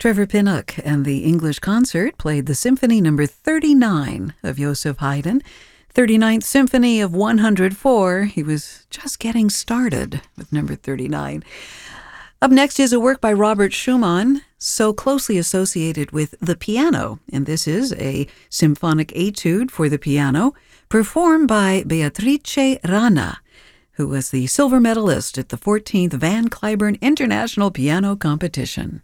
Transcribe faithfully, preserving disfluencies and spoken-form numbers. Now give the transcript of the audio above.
Trevor Pinnock and the English Concert played the Symphony Number thirty-nine of Joseph Haydn, thirty-ninth Symphony of one hundred four. He was just getting started with number thirty-nine. Up next is a work by Robert Schumann, so closely associated with the piano, and this is a symphonic etude for the piano, performed by Beatrice Rana, who was the silver medalist at the fourteenth Van Cliburn International Piano Competition.